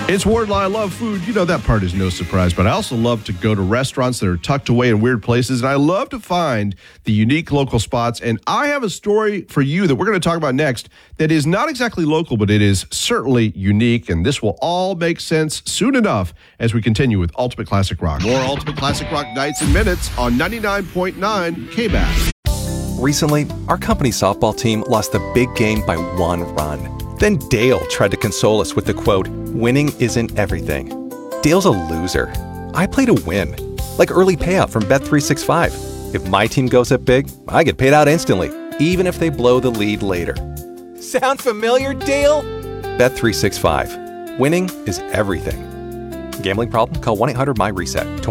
It's Wardlaw. I love food. You know, that part is no surprise, but I also love to go to restaurants that are tucked away in weird places, and I love to find the unique local spots. And I have a story for you that we're going to talk about next that is not exactly local, but it is certainly unique, and this will all make sense soon enough as we continue with Ultimate Classic Rock. More Ultimate Classic Rock nights and minutes on 99.9 KBAS. Recently, our company softball team lost the big game by 1 run. Then Dale tried to console us with the quote, "Winning isn't everything." Dale's a loser. I play to win. Like early payout from Bet365. If my team goes up big, I get paid out instantly, even if they blow the lead later. Sound familiar, Dale? Bet365. Winning is everything. Gambling problem? Call 1-800-MY-RESET.